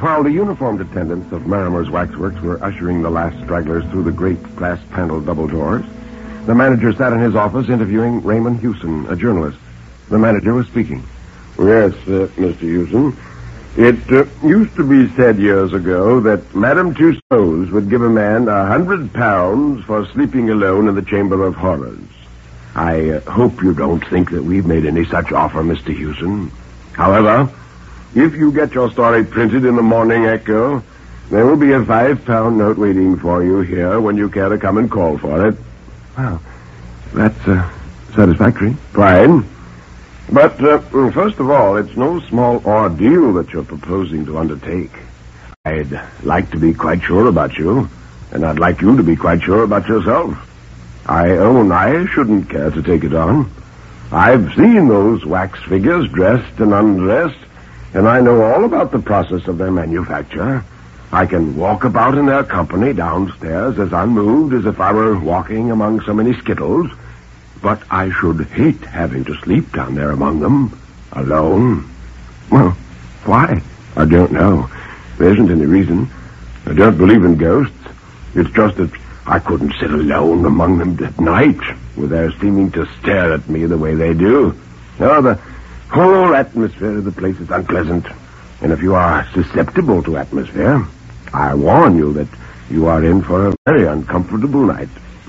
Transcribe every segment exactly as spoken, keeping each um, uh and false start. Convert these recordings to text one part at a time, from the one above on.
While the uniformed attendants of Marimore's Waxworks were ushering the last stragglers through the great glass-paneled double doors, the manager sat in his office interviewing Raymond Hewson, a journalist. The manager was speaking. Yes, uh, Mister Hewson. It uh, used to be said years ago that Madame Tussauds would give a man a hundred pounds for sleeping alone in the Chamber of Horrors. I uh, hope you don't think that we've made any such offer, Mister Hewson. However, if you get your story printed in the Morning Echo, there will be a five-pound note waiting for you here when you care to come and call for it. Well, that's uh, satisfactory. Fine. But, uh, first of all, it's no small ordeal that you're proposing to undertake. I'd like to be quite sure about you, and I'd like you to be quite sure about yourself. I own I shouldn't care to take it on. I've seen those wax figures dressed and undressed, and I know all about the process of their manufacture. I can walk about in their company downstairs as unmoved as if I were walking among so many skittles. But I should hate having to sleep down there among them, alone. Well, why? I don't know. There isn't any reason. I don't believe in ghosts. It's just that I couldn't sit alone among them at night, with their seeming to stare at me the way they do. No, the whole atmosphere of the place is unpleasant. And if you are susceptible to atmosphere, I warn you that you are in for a very uncomfortable night.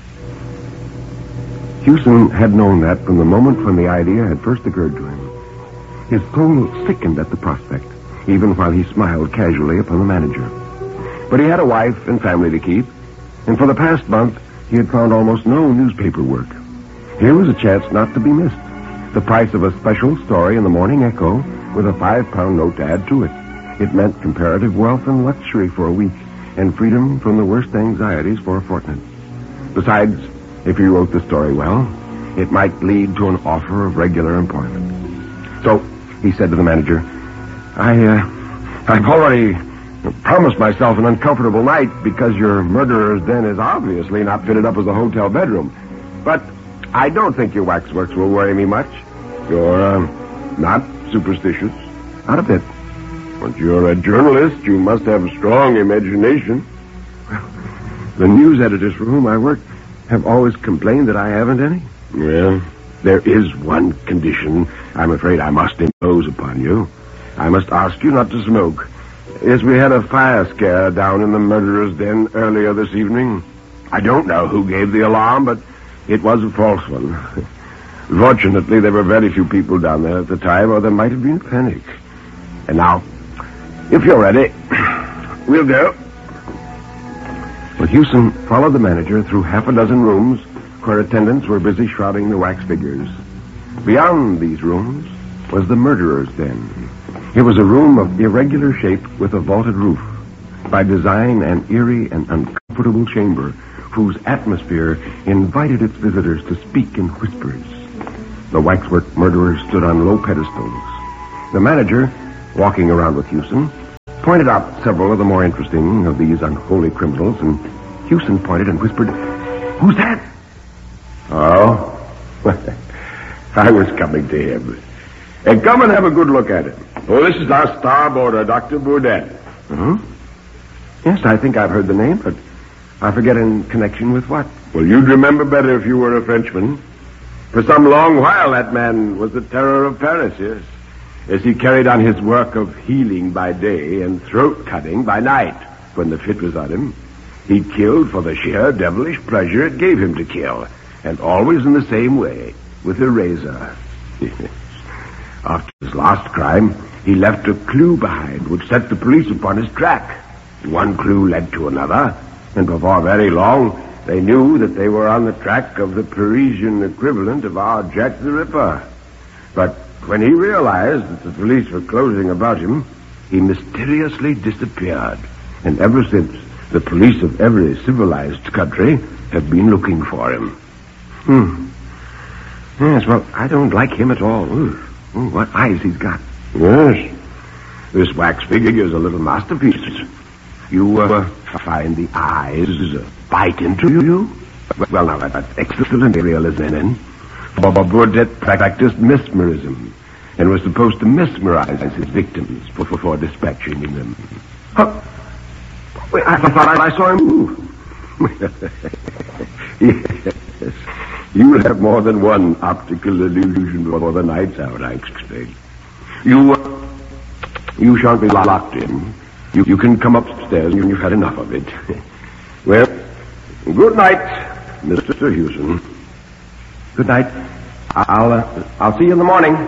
Hewson had known that from the moment when the idea had first occurred to him. His tone sickened at the prospect, even while he smiled casually upon the manager. But he had a wife and family to keep, and for the past month he had found almost no newspaper work. Here was a chance not to be missed. The price of a special story in the Morning Echo with a five-pound note to add to it. It meant comparative wealth and luxury for a week, and freedom from the worst anxieties for a fortnight. Besides, if he wrote the story well, it might lead to an offer of regular employment. So, he said to the manager, I, uh, I've already promised myself an uncomfortable night because your murderer's den is obviously not fitted up as a hotel bedroom. But I don't think your waxworks will worry me much. You're, uh, not superstitious? Not a bit. But you're a journalist. You must have a strong imagination. Well, the news editors for whom I work have always complained that I haven't any. Well, there is one condition I'm afraid I must impose upon you. I must ask you not to smoke. Yes, we had a fire scare down in the murderer's den earlier this evening. I don't know who gave the alarm, but it was a false one. Fortunately, there were very few people down there at the time, or there might have been panic. And now, if you're ready, we'll go. Well, Hewson followed the manager through half a dozen rooms where attendants were busy shrouding the wax figures. Beyond these rooms was the murderer's den. It was a room of irregular shape with a vaulted roof. By design, an eerie and uncomfortable chamber whose atmosphere invited its visitors to speak in whispers. The waxwork murderers stood on low pedestals. The manager, walking around with Hewson, pointed out several of the more interesting of these unholy criminals, and Hewson pointed and whispered, "Who's that?" Oh? I was coming to him. And come and have a good look at it. Oh, this is our starboarder, Doctor Burdett. Uh-huh. Yes, I think I've heard the name, but I forget in connection with what. Well, you'd remember better if you were a Frenchman. For some long while, that man was the terror of Paris, yes. As he carried on his work of healing by day and throat-cutting by night, when the fit was on him. He killed for the sheer devilish pleasure it gave him to kill, and always in the same way, with a razor. After his last crime, he left a clue behind which set the police upon his track. One clue led to another, and before very long, they knew that they were on the track of the Parisian equivalent of our Jack the Ripper. But when he realized that the police were closing about him, he mysteriously disappeared. And ever since, the police of every civilized country have been looking for him. Hmm. Yes, well, I don't like him at all. Ooh. Ooh, what eyes he's got. Yes. This wax figure is a little masterpiece. You uh, find the eyes uh, bite into you? Well, now, that's excellent realism, then. Bob Burdett practiced mesmerism and was supposed to mesmerize his victims before dispatching them. Huh? Wait, I thought I, I saw him move. Yes. You have more than one optical illusion before the night's out, I expect. You, uh, you shan't be locked in. You, you can come upstairs when you've had enough of it. Well, good night, Mister Hewson. Good night. I'll, uh, I'll see you in the morning.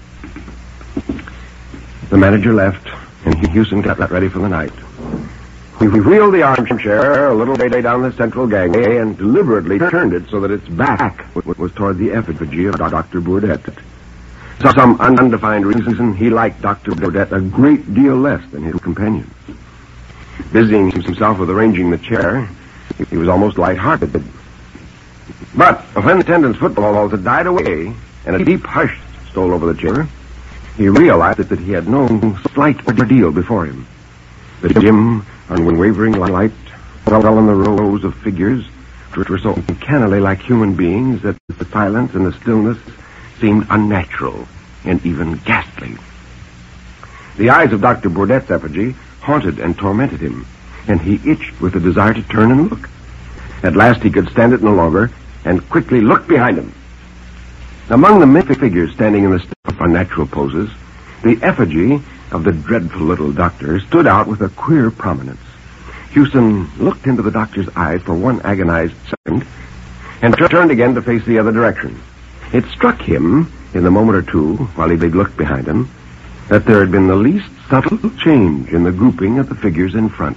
The manager left, and Hewson got ready for the night. He wheeled the armchair a little way down the central gangway and deliberately turned it so that its back was toward the effigy of Doctor Burdett. For some undefined reason, he liked Doctor Burdett a great deal less than his companions. Busying himself with arranging the chair, he was almost lighthearted. But when the attendant's footballs had died away and a deep hush stole over the chamber, he realized that he had no slight ordeal before him. The dim, unwavering light fell on the rows of figures, which were so uncannily like human beings that the silence and the stillness seemed unnatural and even ghastly. The eyes of Doctor Burdett's effigy haunted and tormented him, and he itched with a desire to turn and look. At last he could stand it no longer, and quickly looked behind him. Among the many figures standing in the stiff, unnatural poses, the effigy of the dreadful little doctor stood out with a queer prominence. Hewson looked into the doctor's eyes for one agonized second, and turned again to face the other direction. It struck him, in the moment or two, while he looked behind him, that there had been the least subtle change in the grouping of the figures in front.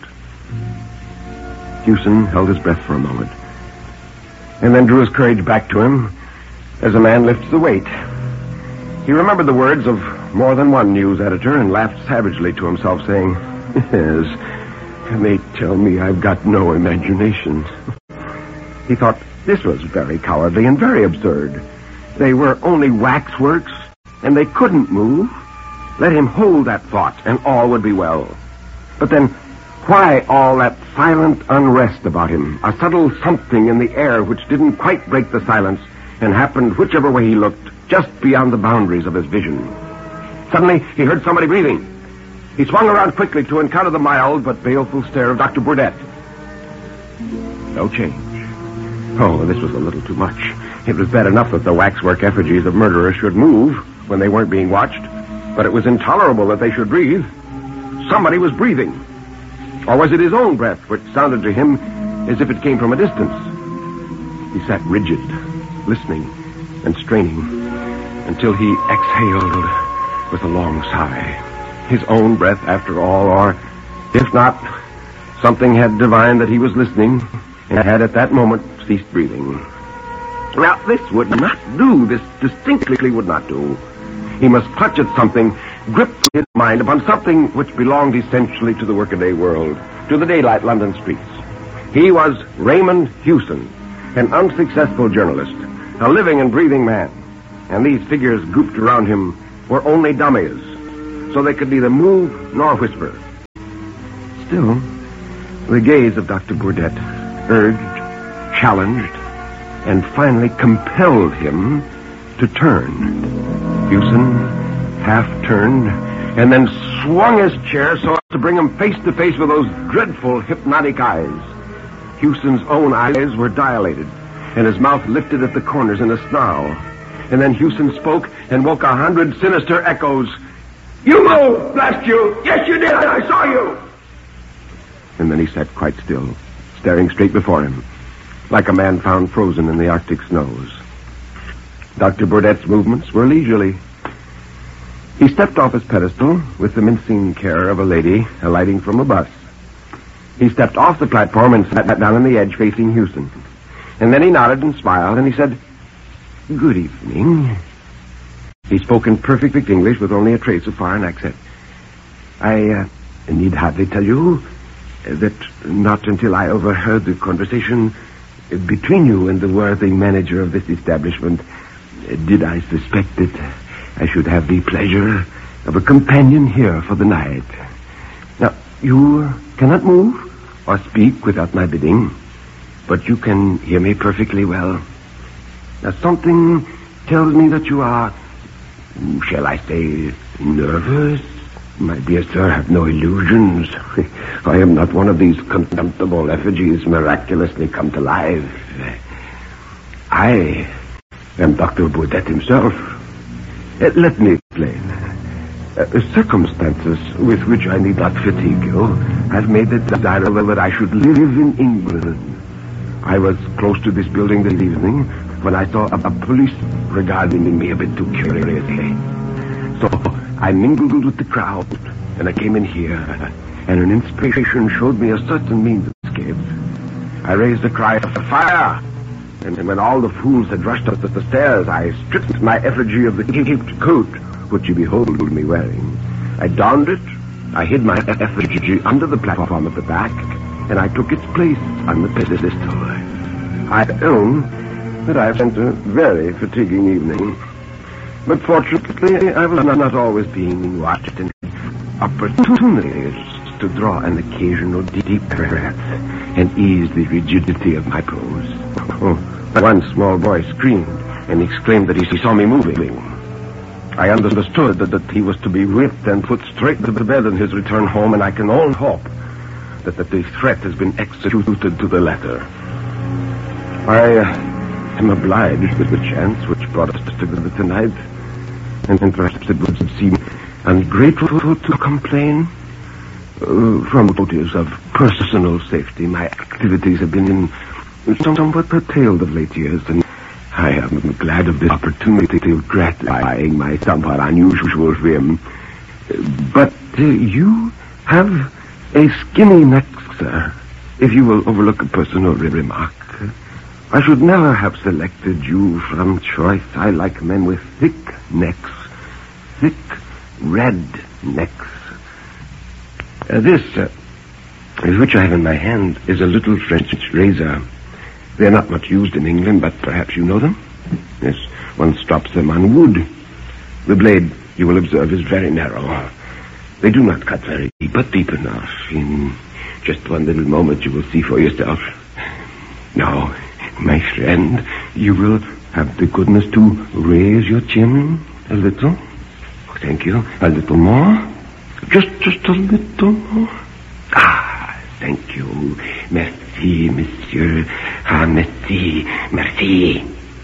Hewson held his breath for a moment, and then drew his courage back to him as a man lifts the weight. He remembered the words of more than one news editor and laughed savagely to himself, saying, "Yes, and they tell me I've got no imagination." He thought this was very cowardly and very absurd. They were only waxworks, and they couldn't move. Let him hold that thought, and all would be well. But then, why all that silent unrest about him? A subtle something in the air which didn't quite break the silence and happened whichever way he looked, just beyond the boundaries of his vision. Suddenly, he heard somebody breathing. He swung around quickly to encounter the mild but baleful stare of Doctor Burdett. No change. Oh, this was a little too much. It was bad enough that the waxwork effigies of murderers should move when they weren't being watched, but it was intolerable that they should breathe. Somebody was breathing. Or was it his own breath, which sounded to him as if it came from a distance? He sat rigid, listening and straining, until he exhaled with a long sigh. His own breath, after all, or, if not, something had divined that he was listening and had at that moment ceased breathing. Now, this would not do. This distinctly would not do. He must clutch at something, grip his mind upon something which belonged essentially to the workaday world, to the daylight London streets. He was Raymond Hewson, an unsuccessful journalist, a living and breathing man, and these figures grouped around him were only dummies, so they could neither move nor whisper. Still, the gaze of Doctor Burdett urged, challenged, and finally compelled him to turn. Hewson half turned, and then swung his chair so as to bring him face to face with those dreadful hypnotic eyes. Hewson's own eyes were dilated, and his mouth lifted at the corners in a snarl. And then Hewson spoke and woke a hundred sinister echoes. "You moved, blast you! Yes, you did! I saw you!" And then he sat quite still, staring straight before him, like a man found frozen in the Arctic snows. Doctor Burdett's movements were leisurely. He stepped off his pedestal with the mincing care of a lady alighting from a bus. He stepped off the platform and sat down on the edge facing Hewson. And then he nodded and smiled, and he said, "Good evening." He spoke in perfect English with only a trace of foreign accent. I uh, need hardly tell you that not until I overheard the conversation between you and the worthy manager of this establishment did I suspect that I should have the pleasure of a companion here for the night. Now, you cannot move or speak without my bidding, but you can hear me perfectly well. Now, something tells me that you are, shall I say, nervous? My dear sir, have no illusions. I am not one of these contemptible effigies miraculously come to life. I am Doctor Baudet himself. Uh, let me explain. Uh, circumstances with which I need not fatigue you have made it desirable that I should live in England. I was close to this building this evening when I saw a, a police regarding me a bit too curiously. So I mingled with the crowd, and I came in here, and an inspiration showed me a certain means of escape. I raised a cry of fire, and when all the fools had rushed up the stairs, I stripped my effigy of the caped coat which you behold me wearing. I donned it, I hid my effigy under the platform at the back, and I took its place on the pedestal. I own that I have spent a very fatiguing evening, but fortunately I was not always being watched, and opportunities to draw an occasional deep breath and ease the rigidity of my pose. Oh, one small boy screamed and exclaimed that he saw me moving. I understood that, that he was to be whipped and put straight to the bed on his return home, and I can only hope that, that the threat has been executed to the letter. I uh, am obliged with the chance which brought us together tonight, and, and perhaps it would seem ungrateful to complain. Uh, from motives of personal safety, my activities have been in somewhat curtailed of late years, and I am glad of this opportunity of gratifying my somewhat unusual whim. But uh, you have a skinny neck, sir. If you will overlook a personal remark, I should never have selected you from choice. I like men with thick necks, thick red necks. Uh, this, uh, which I have in my hand, is a little French razor. They're not much used in England, but perhaps you know them? Yes, one stops them on wood. The blade, you will observe, is very narrow. They do not cut very deep, but deep enough. In just one little moment you will see for yourself. Now, my friend, you will have the goodness to raise your chin a little. Thank you. A little more. Just, just a little more. Ah, thank you. Merci, monsieur. Ah, merci, merci.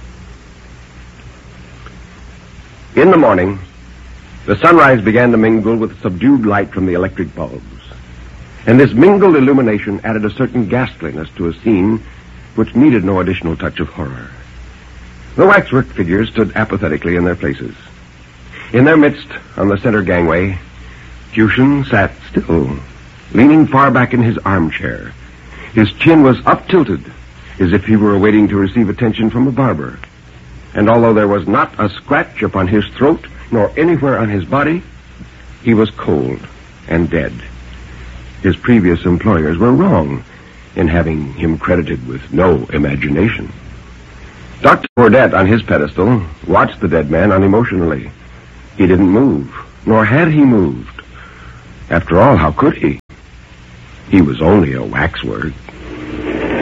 In the morning, the sunrise began to mingle with subdued light from the electric bulbs. And this mingled illumination added a certain ghastliness to a scene which needed no additional touch of horror. The waxwork figures stood apathetically in their places. In their midst, on the center gangway, Fuchsin sat still, leaning far back in his armchair. His chin was up-tilted, as if he were awaiting to receive attention from a barber. And although there was not a scratch upon his throat, nor anywhere on his body, he was cold and dead. His previous employers were wrong in having him credited with no imagination. Doctor Baudet, on his pedestal, watched the dead man unemotionally. He didn't move, nor had he moved. After all, how could he? He was only a waxwork.